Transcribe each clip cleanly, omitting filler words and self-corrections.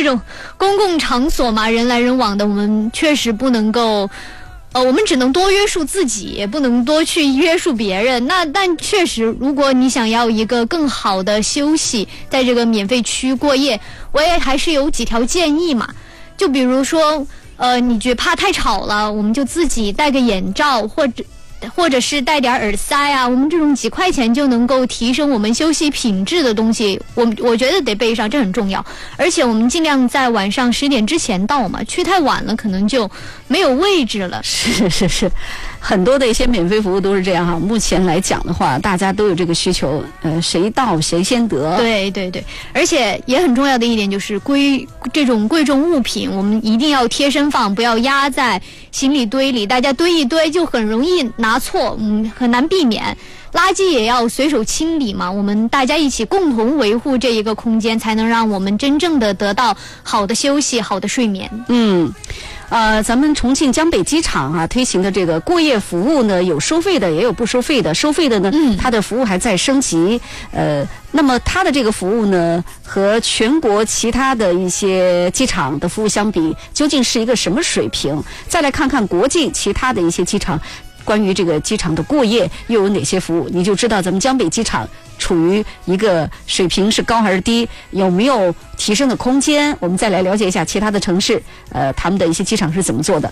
种公共场所嘛，人来人往的，我们确实不能够。我们只能多约束自己，也不能多去约束别人。但确实，如果你想要一个更好的休息，在这个免费区过夜，我也还是有几条建议嘛。就比如说，你觉得怕太吵了，我们就自己戴个眼罩，或者是戴点耳塞啊，我们这种几块钱就能够提升我们休息品质的东西，我觉得得备上，这很重要。而且我们尽量在晚上10点之前到嘛，去太晚了可能就没有位置了。 是，很多的一些免费服务都是这样哈。目前来讲的话，大家都有这个需求，谁到谁先得。 对，而且也很重要的一点就是这种贵重物品，我们一定要贴身放，不要压在行李堆里，大家堆一堆就很容易拿错，很难避免。垃圾也要随手清理嘛，我们大家一起共同维护这一个空间，才能让我们真正的得到好的休息、好的睡眠。 咱们重庆江北机场啊推行的这个过夜服务呢，有收费的，也有不收费的。收费的呢，它的服务还在升级。那么它的这个服务呢，和全国其他的一些机场的服务相比，究竟是一个什么水平？再来看看国际其他的一些机场，关于这个机场的过夜又有哪些服务，你就知道咱们江北机场处于一个水平是高还是低，有没有提升的空间。我们再来了解一下其他的城市，他们的一些机场是怎么做的。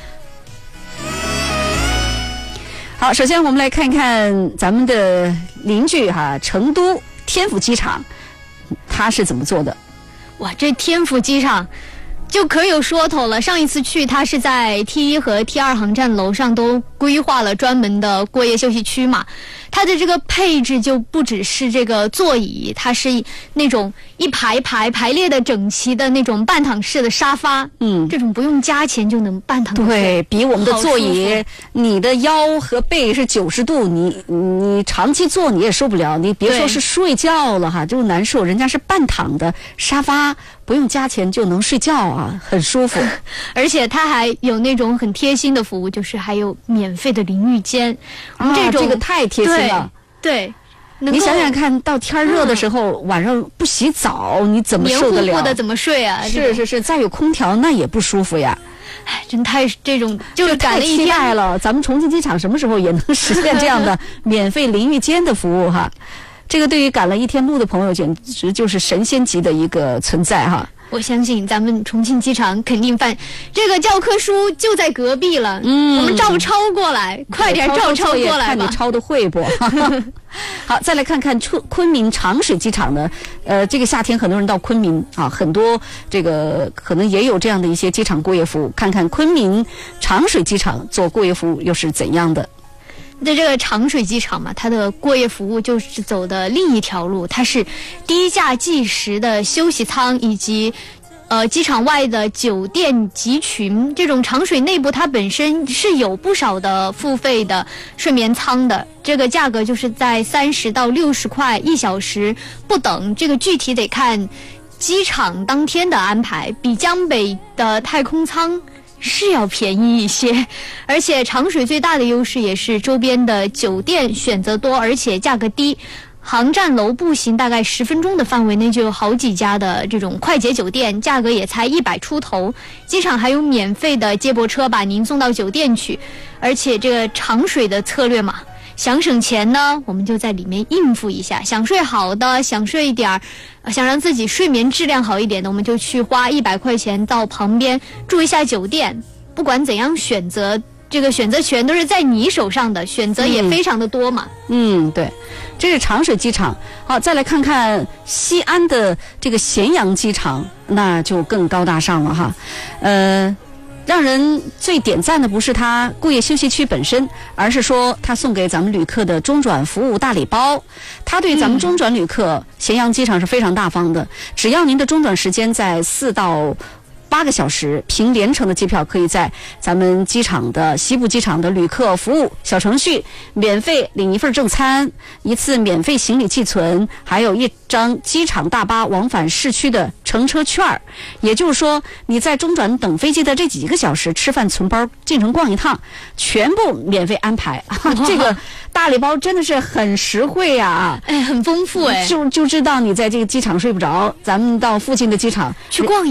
好，首先我们来看一看咱们的邻居成都天府机场，它是怎么做的。 哇，这天府机场就可有说头了。上一次去，它是在 T1 和 T2 航站楼上都规划了专门的过夜休息区嘛。它的这个配置就不只是这个座椅，它是那种一排列的整齐的那种半躺式的沙发。这种不用加钱就能半躺。 对，比我们的座椅，你的腰和背是90度，你长期坐你也受不了，你别说是睡觉了哈，就难受。人家是半躺的沙发，不用加钱就能睡觉啊，很舒服。 而且它还有那种很贴心的服务，就是还有免费的淋浴间。我们这个太贴心了。 对， 你想想看，到天热的时候，晚上不洗澡，你怎么受得了？ 黏糊糊的怎么睡啊？ 是，再有空调那也不舒服呀。 真太这种就是赶了一天，太期待了。咱们重庆机场什么时候也能实现这样的免费淋浴间的服务哈？这个对于赶了一天路的朋友，简直就是神仙级的一个存在哈。 我相信咱们重庆机场肯定这个教科书就在隔壁了。我们照抄过来，快点照抄过来吧。 看你抄的会不？好，再来看看昆明长水机场呢。这个夏天很多人到昆明啊，很多这个可能也有这样的一些机场过夜服务。看看昆明长水机场做过夜服务又是怎样的。 在这个长水机场嘛，它的过夜服务就是走的另一条路，它是低价计时的休息舱以及机场外的酒店集群。这种长水内部它本身是有不少的付费的睡眠舱的，这个价格就是在30到60块1小时不等，这个具体得看机场当天的安排，比江北的太空舱是要便宜一些。而且长水最大的优势也是周边的酒店选择多，而且价格低。航站楼步行大概10分钟的范围内就有好几家的这种快捷酒店，价格也才100出头。机场还有免费的接驳车把您送到酒店去。而且这个长水的策略嘛，想省钱呢，我们就在里面应付一下。想睡好的，想睡一点想让自己睡眠质量好一点的，我们就去花100块钱到旁边住一下酒店。不管怎样选择，这个选择权都是在你手上的，选择也非常的多嘛。 对，这是长水机场。好，再来看看西安的这个咸阳机场，那就更高大上了哈。让人最点赞的不是它过夜休息区本身，而是说它送给咱们旅客的中转服务大礼包。它对咱们中转旅客，咸阳机场是非常大方的，只要您的中转时间在4到8个小时，凭联程的机票可以在咱们机场的西部机场的旅客服务小程序免费领一份正餐，1次免费行李寄存，还有1张机场大巴往返市区的乘车券。也就是说，你在中转等飞机的这几个小时，吃饭存包进城逛一趟，全部免费安排。这个大礼包真的是很实惠啊！ 很丰富就知道你在这个机场睡不着，咱们到附近的机场去逛